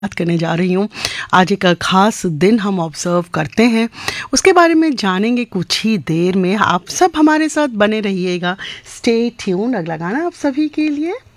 बात करने जा रही हूँ। आज एक ख़ास दिन हम ऑब्ज़र्व करते हैं, उसके बारे में जानेंगे कुछ ही देर में। आप सब हमारे साथ बने रहिएगा। Stay tune. अगला गाना आप सभी के लिए।